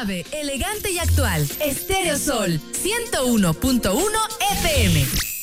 Suave, elegante y actual. Estéreo Sol, 101.1 FM.